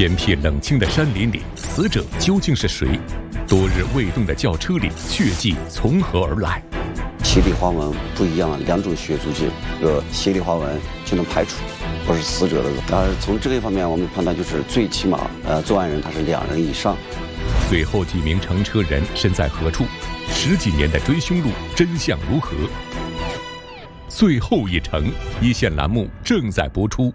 偏僻冷清的山林里，死者究竟是谁？多日未动的轿车里，血迹从何而来？ 鞋底花纹不一样，两种血足迹，鞋底花纹就能排除，不是死者的。从这个方面，我们判断就是最起码，作案人他是2人以上。 最后几名乘车人身在何处？10几年的追凶路真相如何？最后一程，一线栏目正在播出。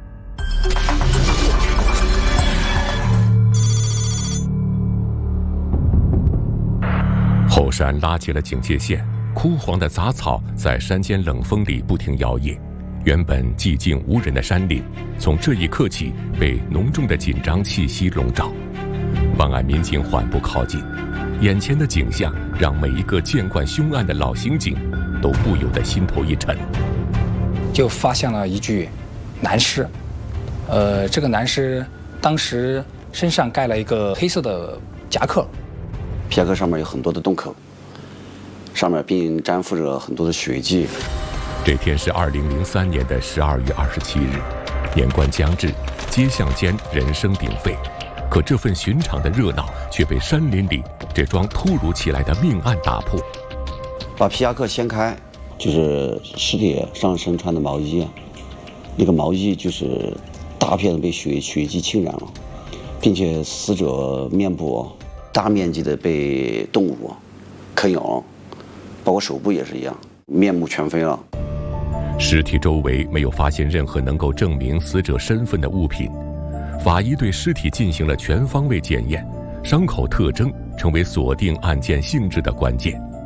后山拉起了警戒线，枯黄的杂草在山间冷风里不停摇曳。原本寂静无人的山林，从这一刻起被浓重的紧张气息笼罩。办案民警缓步靠近，眼前的景象让每一个见惯凶案的老刑警都不由得心头一沉。 就发现了一具男尸，这个男尸当时身上盖了一个黑色的夹克， 皮夹克上面有很多的洞口，上面并沾附着很多的血迹。 这天是2003年的12月27日，年关将至，街巷间人声鼎沸，可这份寻常的热闹却被山林里这桩突如其来的命案打破。 把皮夹克掀开，就是尸体上身穿的毛衣，那个毛衣就是大片的被血迹浸染了，并且死者面部大面积的被动物啃咬，包括手部也是一样，面目全非了。 尸体周围没有发现任何能够证明死者身份的物品，法医对尸体进行了全方位检验，伤口特征成为锁定案件性质的关键。